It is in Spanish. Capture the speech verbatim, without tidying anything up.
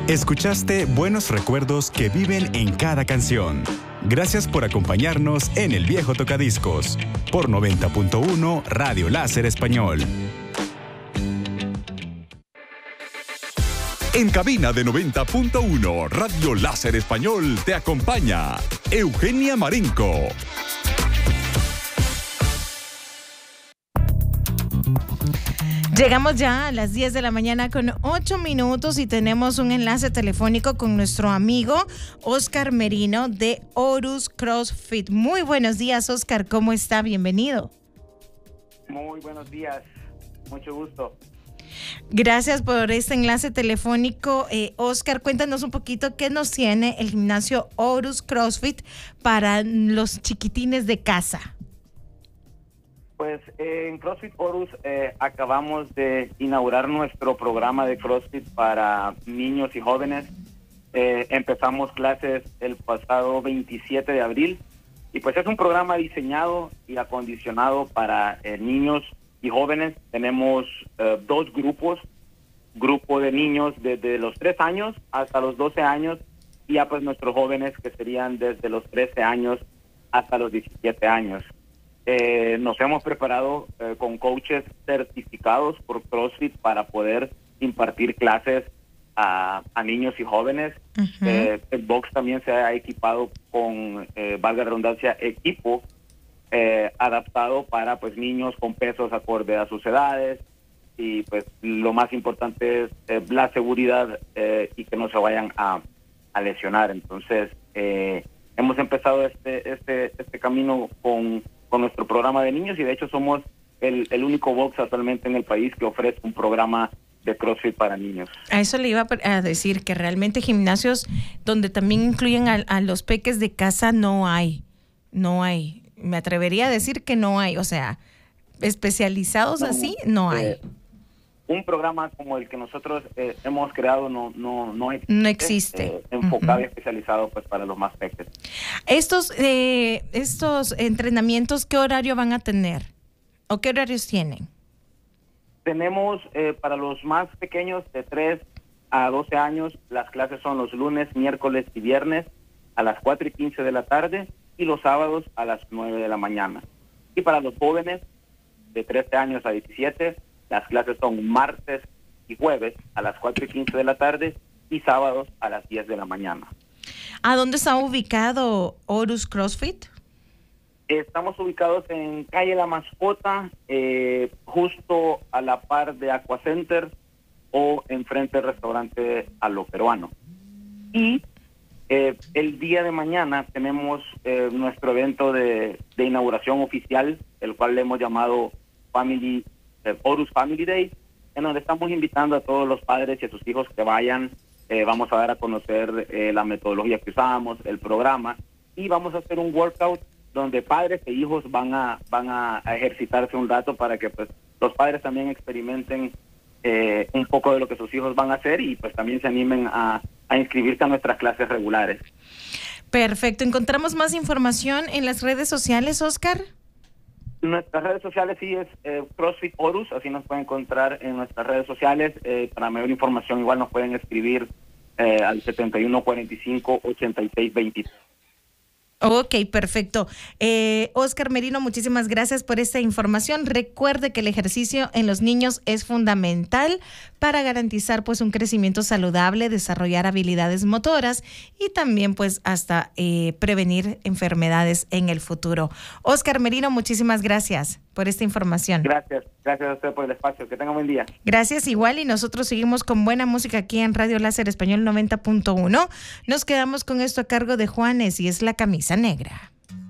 Escuchaste buenos recuerdos que viven en cada canción. Gracias por acompañarnos en El Viejo Tocadiscos por noventa punto uno Radio Láser Español. En cabina de noventa punto uno Radio Láser Español te acompaña Eugenia Marenco. Llegamos ya a las diez de la mañana con ocho minutos y tenemos un enlace telefónico con nuestro amigo Oscar Merino de Horus CrossFit. Muy buenos días, Oscar, ¿cómo está? Bienvenido. Muy buenos días, mucho gusto. Gracias por este enlace telefónico. Eh, Oscar, cuéntanos un poquito qué nos tiene el gimnasio Horus CrossFit para los chiquitines de casa. Pues eh, en CrossFit Horus eh, acabamos de inaugurar nuestro programa de CrossFit para niños y jóvenes. Eh, empezamos clases el pasado veintisiete de abril y pues es un programa diseñado y acondicionado para eh, niños y jóvenes. Tenemos eh, dos grupos, grupo de niños desde los tres años hasta los doce años y ya pues nuestros jóvenes que serían desde los trece años hasta los diecisiete años. Eh, nos hemos preparado eh, con coaches certificados por CrossFit para poder impartir clases a, a niños y jóvenes. Uh-huh. Eh, el box también se ha equipado con, eh, valga la redundancia, equipo eh, adaptado para pues niños con pesos acorde a sus edades y pues lo más importante es eh, la seguridad eh, y que no se vayan a, a lesionar. Entonces eh, hemos empezado este, este, este camino con con nuestro programa de niños y de hecho somos el, el único box actualmente en el país que ofrece un programa de CrossFit para niños. A eso le iba a decir, que realmente gimnasios donde también incluyen a, a los peques de casa no hay, no hay. Me atrevería a decir que no hay, o sea, especializados no, así no hay. Eh, un programa como el que nosotros eh, hemos creado no no no existe, no existe. Eh, enfocado uh-huh. y especializado pues para los más pequeños. Estos eh, estos entrenamientos, ¿qué horario van a tener o qué horarios tienen? Tenemos eh, para los más pequeños de tres a doce años, las clases son los lunes, miércoles y viernes a las cuatro y quince de la tarde y los sábados a las nueve de la mañana. Y para los jóvenes de trece años a diecisiete, las clases son martes y jueves a las cuatro y quince de la tarde y sábados a las diez de la mañana. ¿A dónde está ubicado Horus CrossFit? Estamos ubicados en calle La Mascota, eh, justo a la par de Aquacenter o enfrente del restaurante A Lo Peruano. Y eh, el día de mañana tenemos eh, nuestro evento de, de inauguración oficial, el cual le hemos llamado Family eh, Horus Family Day, en donde estamos invitando a todos los padres y a sus hijos que vayan. Eh, vamos a dar a conocer eh, la metodología que usamos, el programa, y vamos a hacer un workout donde padres e hijos van a van a, a ejercitarse un rato para que pues los padres también experimenten eh, un poco de lo que sus hijos van a hacer y pues también se animen a, a inscribirse a nuestras clases regulares. Perfecto. ¿Encontramos más información en las redes sociales, Oscar? Nuestras redes sociales sí es eh, CrossFit Horus, así nos pueden encontrar en nuestras redes sociales. Eh, para mayor información igual nos pueden escribir eh, al setenta y uno cuarenta y cinco ochenta y seis veintitrés. Ok, perfecto. Eh, Oscar Merino, muchísimas gracias por esta información. Recuerde que el ejercicio en los niños es fundamental para garantizar pues un crecimiento saludable, desarrollar habilidades motoras y también pues hasta eh, prevenir enfermedades en el futuro. Oscar Merino, muchísimas gracias por esta información. Gracias, gracias a usted por el espacio. Que tenga un buen día. Gracias igual y nosotros seguimos con buena música aquí en Radio Láser Español noventa punto uno. Nos quedamos con esto a cargo de Juanes y es La Camisa Negra.